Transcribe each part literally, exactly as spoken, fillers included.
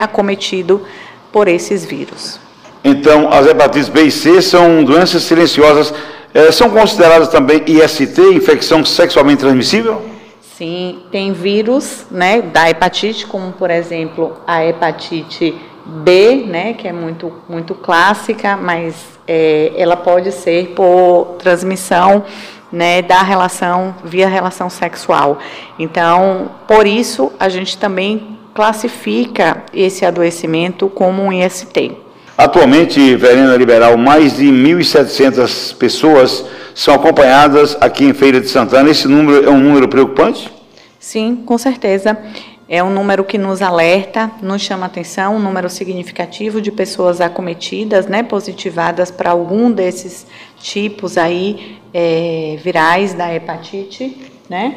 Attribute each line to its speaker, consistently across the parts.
Speaker 1: acometido por esses vírus.
Speaker 2: Então, as hepatites B e C são doenças silenciosas, eh, são consideradas também I S T, infecção sexualmente transmissível?
Speaker 1: Sim, tem vírus, né, da hepatite, como por exemplo a hepatite B, né, que é muito, muito clássica, mas é, ela pode ser por transmissão, né, da relação, via relação sexual. Então, por isso, a gente também classifica esse adoecimento como um I S T.
Speaker 2: Atualmente, Verena Liberal, mais de mil e setecentas pessoas são acompanhadas aqui em Feira de Santana. Esse número é um número preocupante?
Speaker 1: Sim, com certeza. É um número que nos alerta, nos chama atenção, um número significativo de pessoas acometidas, né, positivadas para algum desses tipos aí é, virais da hepatite, né?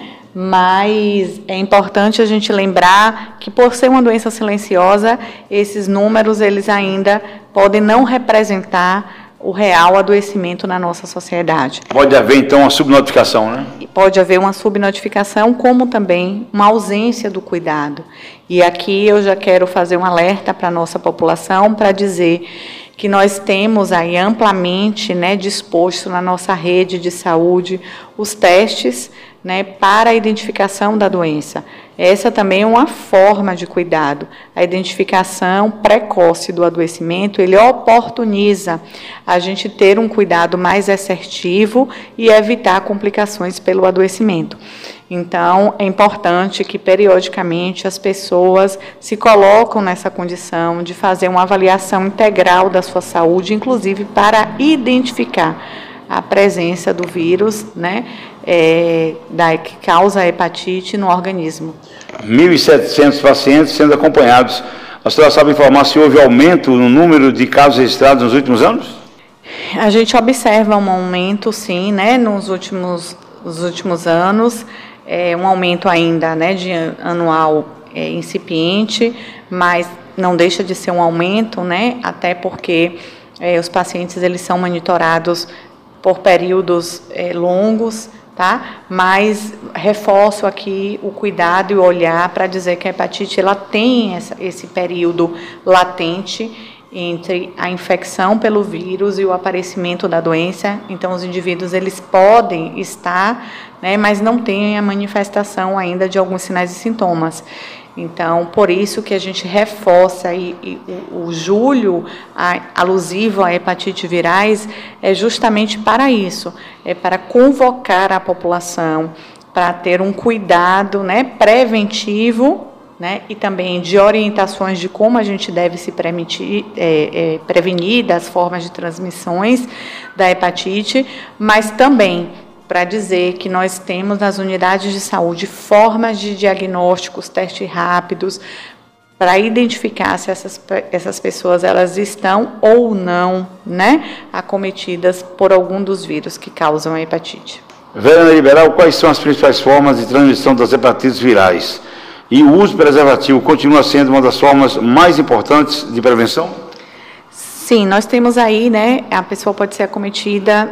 Speaker 1: Mas é importante a gente lembrar que, por ser uma doença silenciosa, esses números eles ainda podem não representar o real adoecimento na nossa sociedade.
Speaker 2: Pode haver, então, uma subnotificação, né?
Speaker 1: Pode haver uma subnotificação, como também uma ausência do cuidado. E aqui eu já quero fazer um alerta para a nossa população, para dizer que nós temos aí amplamente, né, disposto na nossa rede de saúde os testes, né, para a identificação da doença. Essa também é uma forma de cuidado. A identificação precoce do adoecimento, ele oportuniza a gente ter um cuidado mais assertivo e evitar complicações pelo adoecimento. Então, é importante que, periodicamente, as pessoas se colocam nessa condição de fazer uma avaliação integral da sua saúde, inclusive para identificar a presença do vírus, né, é, da, que causa a hepatite no organismo.
Speaker 2: mil e setecentos pacientes sendo acompanhados. A senhora sabe informar se houve aumento no número de casos registrados nos últimos anos?
Speaker 1: A gente observa um aumento, sim, né, nos últimos, nos últimos anos, é, um aumento ainda, né, de anual é, incipiente, mas não deixa de ser um aumento, né, até porque é, os pacientes eles são monitorados por períodos é, longos, tá? Mas reforço aqui o cuidado e o olhar para dizer que a hepatite ela tem essa, esse período latente entre a infecção pelo vírus e o aparecimento da doença. Então, os indivíduos eles podem estar, né, mas não têm a manifestação ainda de alguns sinais e sintomas. Então, por isso que a gente reforça e, e o, o julho a, alusivo à hepatite virais é justamente para isso, é para convocar a população para ter um cuidado, né, preventivo, né, e também de orientações de como a gente deve se permitir, é, é, prevenir das formas de transmissões da hepatite, mas também para dizer que nós temos nas unidades de saúde formas de diagnósticos, testes rápidos, para identificar se essas, essas pessoas elas estão ou não, né, acometidas por algum dos vírus que causam a hepatite.
Speaker 2: Verena Liberal, quais são as principais formas de transmissão das hepatites virais? E o uso preservativo continua sendo uma das formas mais importantes de prevenção?
Speaker 1: Sim, nós temos aí, né, a pessoa pode ser acometida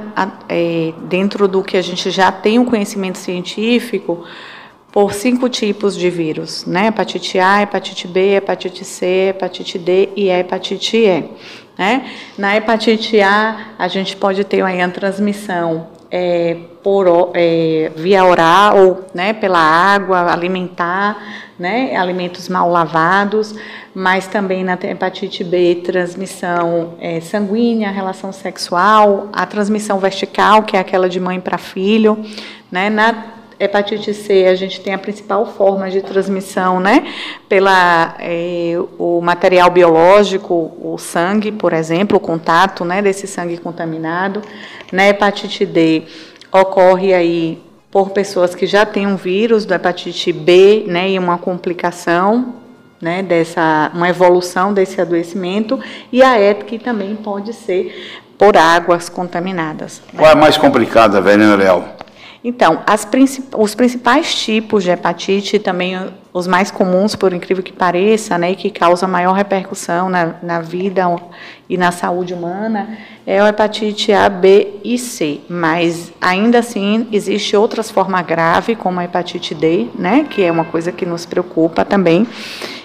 Speaker 1: é, dentro do que a gente já tem um conhecimento científico por cinco tipos de vírus, né, hepatite A, hepatite B, hepatite C, hepatite D e a hepatite E, né. Na hepatite A, a gente pode ter aí a transmissão é, por, é, via oral, né, pela água alimentar, né, alimentos mal lavados, mas também na hepatite B, transmissão é, sanguínea, relação sexual, a transmissão vertical, que é aquela de mãe para filho, né, na hepatite C, a gente tem a principal forma de transmissão, né, pela é, o material biológico, o sangue, por exemplo, o contato, né, desse sangue contaminado. Na hepatite D, ocorre aí por pessoas que já têm um vírus da hepatite B, né, e uma complicação, né, dessa, uma evolução desse adoecimento, e a E P C também pode ser por águas contaminadas.
Speaker 2: Qual é a mais complicada, Verena Leal?
Speaker 1: Então, as princip os principais tipos de hepatite, também os mais comuns, por incrível que pareça, né, e que causam maior repercussão na, na vida e na saúde humana, é a hepatite A, B e C. Mas, ainda assim, existe outras formas graves, como a hepatite D, né, que é uma coisa que nos preocupa também.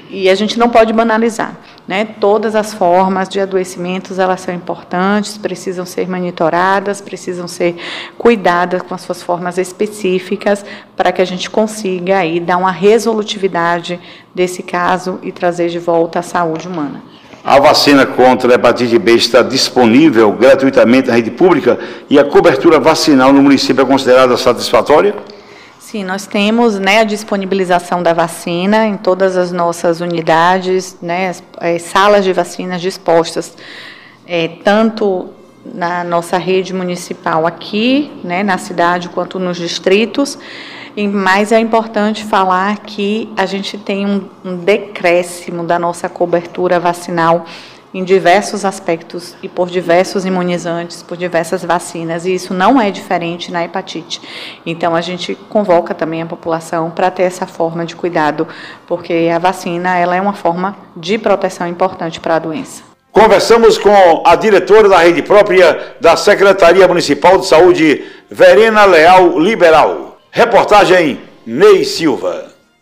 Speaker 1: e a gente não pode banalizar, né? Todas as formas de adoecimentos, elas são importantes, precisam ser monitoradas, precisam ser cuidadas com as suas formas específicas, para que a gente consiga aí dar uma resolutividade desse caso e trazer de volta a saúde humana.
Speaker 2: A vacina contra a hepatite B está disponível gratuitamente na rede pública e a cobertura vacinal no município é considerada satisfatória?
Speaker 1: Sim, nós temos, né, a disponibilização da vacina em todas as nossas unidades, né, as, as salas de vacinas dispostas, é, tanto na nossa rede municipal aqui, né, na cidade, quanto nos distritos. E, mas é importante falar que a gente tem um, um decréscimo da nossa cobertura vacinal em diversos aspectos e por diversos imunizantes, por diversas vacinas, e isso não é diferente na hepatite. Então, a gente convoca também a população para ter essa forma de cuidado, porque a vacina ela é uma forma de proteção importante para a doença.
Speaker 2: Conversamos com a diretora da rede própria da Secretaria Municipal de Saúde, Verena Leal Liberal. Reportagem Ney Silva.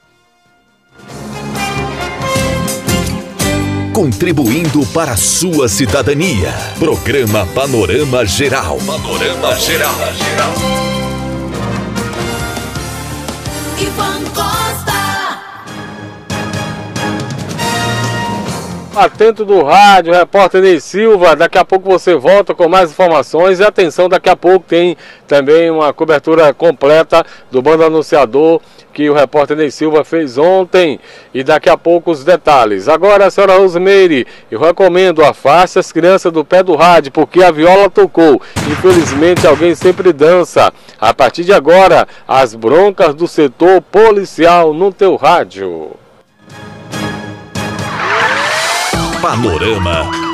Speaker 3: Contribuindo para a sua cidadania. Programa Panorama Geral. Panorama Geral.
Speaker 4: Ivan Costa.
Speaker 5: Atento do rádio, repórter Ney Silva. Daqui a pouco você volta com mais informações. E atenção, daqui a pouco tem também uma cobertura completa do Bando Anunciador que o repórter Ney Silva fez ontem. E daqui a pouco os detalhes. Agora, a senhora Rosemeire, eu recomendo, afaste as crianças do pé do rádio, porque a viola tocou. Infelizmente, alguém sempre dança. A partir de agora, as broncas do setor policial no teu rádio.
Speaker 3: Panorama